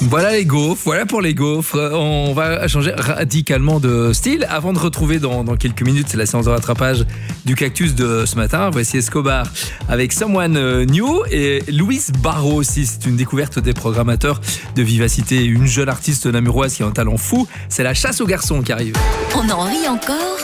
Voilà les gaufres, voilà pour les gaufres. On va changer radicalement de style. Avant de retrouver dans quelques minutes, c'est la séance de rattrapage du cactus de ce matin. Voici Escobar avec Someone New et Louise Barrault aussi. C'est une découverte des programmateurs de Vivacité. Une jeune artiste namuroise qui a un talent fou. C'est la chasse aux garçons qui arrive. On en rit encore.